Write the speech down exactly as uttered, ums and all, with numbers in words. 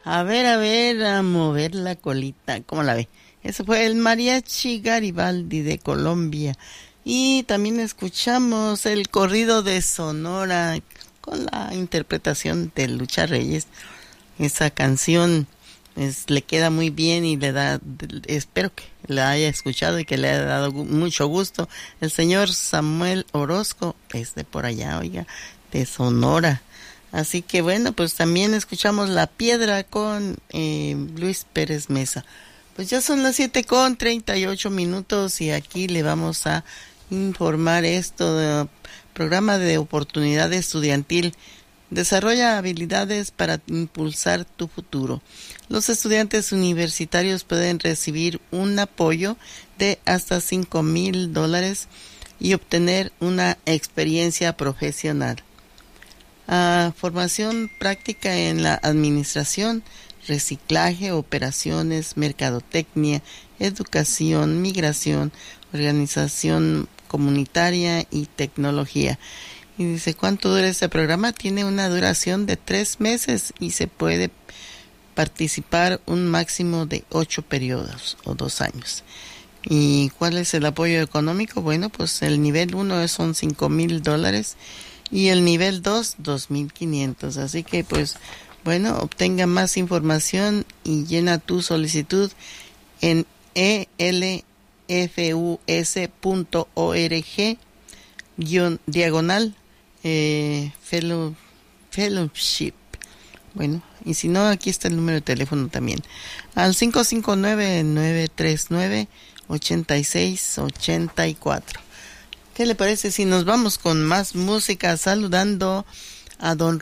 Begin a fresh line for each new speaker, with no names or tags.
A ver, a ver, a mover la colita. ¿Cómo la ve? Eso fue el Mariachi Garibaldi de Colombia. Y también escuchamos el corrido de Sonora con la interpretación de Lucha Reyes. Esa canción pues, le queda muy bien y le da, espero que la haya escuchado y que le haya dado mucho gusto. El señor Samuel Orozco es de por allá, oiga, de Sonora. Así que bueno, pues también escuchamos La Piedra con eh, Luis Pérez Mesa. Pues ya son las siete con treinta y ocho minutos y aquí le vamos a informar esto del programa de oportunidad estudiantil. Desarrolla habilidades para impulsar tu futuro. Los estudiantes universitarios pueden recibir un apoyo de hasta cinco mil dólares y obtener una experiencia profesional. Uh, formación práctica en la administración, reciclaje, operaciones, mercadotecnia, educación, migración, organización comunitaria y tecnología. Y dice, ¿cuánto dura este programa? Tiene una duración de tres meses y se puede participar un máximo de ocho periodos o dos años. ¿Y cuál es el apoyo económico? Bueno, pues el nivel uno son cinco mil dólares y el nivel dos, dos mil quinientos. Así que, pues, bueno, obtenga más información y llena tu solicitud en e l f u s punto org guión diagonal eh, fellow, fellowship. Bueno, y si no, aquí está el número de teléfono también. Al cinco cinco nueve, nueve tres nueve, ocho seis ocho cuatro. ¿Qué le parece si nos vamos con más música saludando a don